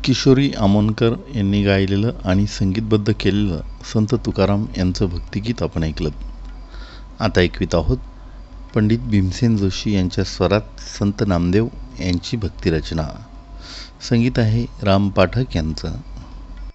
किशोरी आमोणकर यांनी गायलेलं आणि संगीतबद्ध केलेलं संत तुकाराम यांचं भक्तिगीत आपण ऐकलं. आता ऐकवीत आहोत पंडित भीमसेन जोशी यांच्या स्वरात संत नामदेव यांची भक्तिरचना. संगीत आहे राम पाठक यांचं.